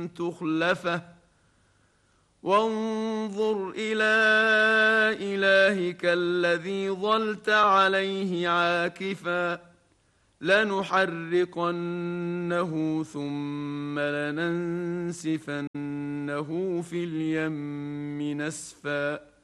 تخلفه وانظر إلى إلهك الذي ظلت عليه عاكفا لنحرقنه ثم لننسفنه في اليم نسفا